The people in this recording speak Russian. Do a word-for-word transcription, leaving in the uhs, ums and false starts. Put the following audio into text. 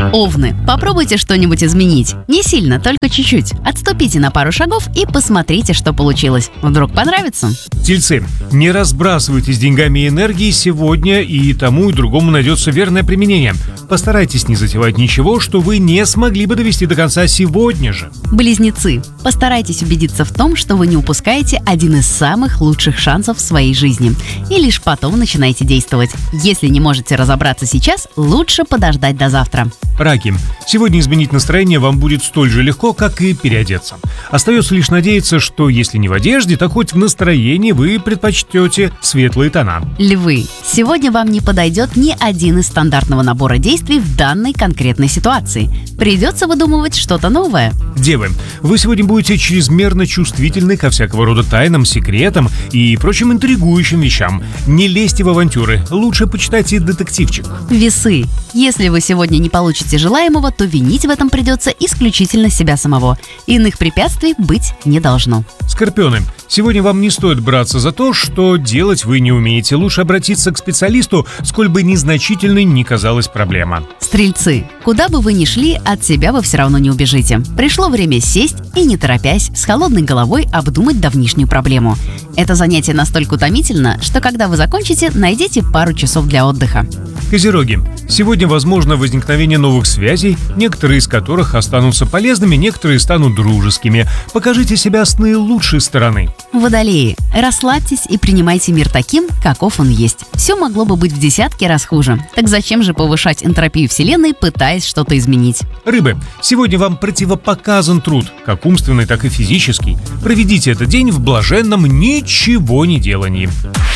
Овны, попробуйте что-нибудь изменить. Не сильно, только чуть-чуть. Отступите на пару шагов и посмотрите, что получилось. Вдруг понравится? Тельцы, не разбрасывайтесь деньгами и энергией сегодня, и тому и другому найдется верное применение. Постарайтесь не затевать ничего, что вы не смогли бы довести до конца сегодня же. Близнецы, постарайтесь убедиться в том, что вы не упускаете один из самых лучших шансов в своей жизни. И лишь потом начинайте действовать. Если не можете разобраться сейчас, лучше подождать до завтра. Раки, сегодня изменить настроение вам будет столь же легко, как и переодеться. Остается лишь надеяться, что если не в одежде, то хоть в настроении вы предпочтете светлые тона. Львы, сегодня вам не подойдет ни один из стандартного набора действий в данной конкретной ситуации. Придется выдумывать что-то новое. Девы, вы сегодня будете чрезмерно чувствительны ко всякого рода тайнам, секретам и прочим интригующим вещам. Не лезьте в авантюры, лучше почитайте детективчик. Весы, если вы сегодня не получите желаемого, то винить в этом придется исключительно себя самого. Иных препятствий быть не должно. Скорпионы, сегодня вам не стоит браться за то, что делать вы не умеете. Лучше обратиться к специалисту, сколь бы незначительной ни казалась проблема. Стрельцы, куда бы вы ни шли, от себя вы все равно не убежите. Пришло время сесть и, не торопясь, с холодной головой обдумать давнишнюю проблему. Это занятие настолько утомительно, что когда вы закончите, найдите пару часов для отдыха. Козероги, сегодня возможно возникновение новых связей, некоторые из которых останутся полезными, некоторые станут дружескими. Покажите себя с наилучшей стороны. Водолеи, расслабьтесь и принимайте мир таким, каков он есть. Все могло бы быть в десятки раз хуже. Так зачем же повышать энтропию Вселенной, пытаясь что-то изменить? Рыбы, сегодня вам противопоказан труд, как умственный, так и физический. Проведите этот день в блаженном ничего не делании.